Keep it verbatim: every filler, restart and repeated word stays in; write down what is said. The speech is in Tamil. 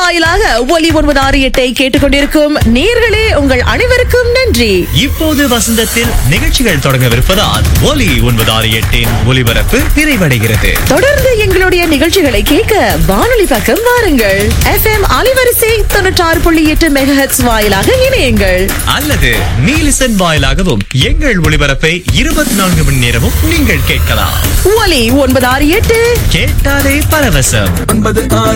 வாயிலாக ஒலி ஒன்பது ஆறு எட்டை கேட்டுக்கொண்டிருக்கும் நேர்களே உங்கள் அனைவருக்கும் நன்றி. இப்போது வசந்தத்தில் நிகழ்ச்சிகள் தொடங்கவிருப்பதால் ஒலி ஒன்பது ஆறு எட்டின் ஒலிபரப்பு நிறைவடைகிறது. தொடர்ந்து எங்களுடைய நிகழ்ச்சிகளை கேட்க வானொலி பக்கம் வாருங்கள். எஃப் எம் அலைவரிசை தொண்ணூற்றி ஆறு புள்ளி எட்டு மெகாஹெர்ட்ஸ் வாயிலாக இணையுங்கள். அல்லது நீலிசன் வாயிலாகவும் எங்கள் ஒளிபரப்பை இருபத்தி நான்கு மணி நேரமும் நீங்கள் கேட்கலாம். ஒலி ஒன்பது ஆறு எட்டு கேட்டாலே பரவசம். ஒன்பது ஆறு